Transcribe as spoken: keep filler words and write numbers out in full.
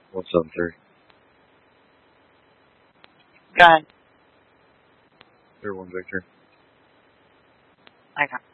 What's up, Terry? Go ahead. Zero one Victor. Okay.